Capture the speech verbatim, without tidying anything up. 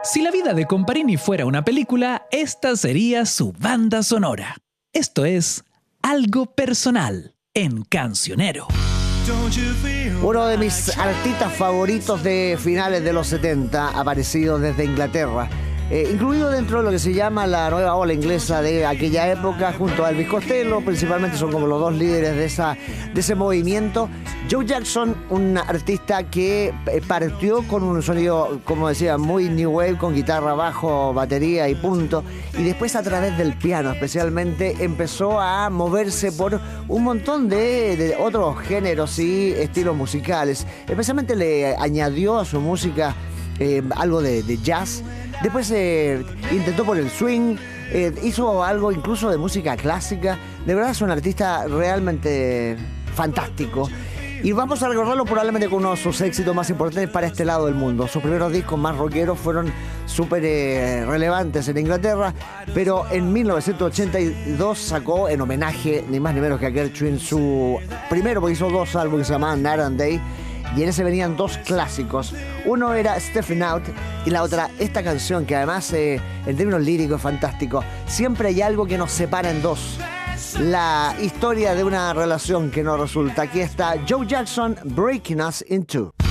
Si la vida de Comparini fuera una película, esta sería su banda sonora. Esto es Algo Personal en Cancionero. Uno de mis artistas favoritos de finales de los setenta, aparecido desde Inglaterra, eh, incluido dentro de lo que se llama la nueva ola inglesa de aquella época, junto a Elvis Costello, principalmente son como los dos líderes de, esa, de ese movimiento. Joe Jackson, un artista que partió con un sonido, como decía, muy new wave, con guitarra, bajo, batería y punto, y después a través del piano especialmente empezó a moverse por un montón de, de otros géneros y estilos musicales. Especialmente le añadió a su música eh, algo de, de jazz. Después eh, intentó por el swing, eh, hizo algo incluso de música clásica. De verdad es un artista realmente fantástico. Y vamos a recordarlo probablemente con uno de sus éxitos más importantes para este lado del mundo. Sus primeros discos más rockeros fueron súper eh, relevantes en Inglaterra, pero en mil novecientos ochenta y dos sacó en homenaje, ni más ni menos que a Gershwin, su primero, porque hizo dos álbumes que se llamaban Night and Day, y en ese venían dos clásicos. Uno era Stepping Out y la otra, esta canción que además eh, en términos líricos es fantástico. Siempre hay algo que nos separa en dos. La historia de una relación que no resulta. Aquí está Joe Jackson, Breaking Us in Two.